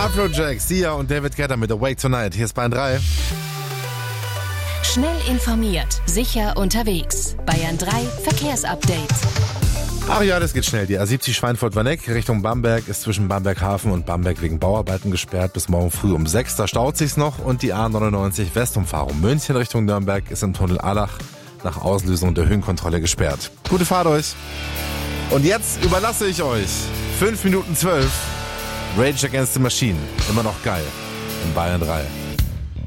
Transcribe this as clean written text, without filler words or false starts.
Afrojack, Sia und David Guetta mit Awake Tonight. Hier ist Bayern 3. Schnell informiert, sicher unterwegs. Bayern 3 Verkehrsupdate. Ach ja, das geht schnell. Die A70 Schweinfurt-Wanneck Richtung Bamberg ist zwischen Bamberg-Hafen und Bamberg wegen Bauarbeiten gesperrt bis morgen früh um 6. Da staut sich's noch. Und die A99 Westumfahrung München Richtung Nürnberg ist im Tunnel Allach nach Auslösung der Höhenkontrolle gesperrt. Gute Fahrt euch. Und jetzt überlasse ich euch 5 Minuten 12. Rage Against the Machine. Immer noch geil. In Bayern 3.